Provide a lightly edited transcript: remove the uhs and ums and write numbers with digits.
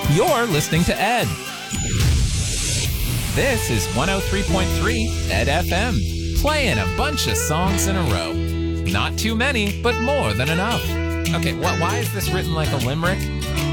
You're listening to Ed. This is 103.3 Ed FM, playing a bunch of songs in a row. Not too many, but more than enough. Okay, why is this written like a limerick?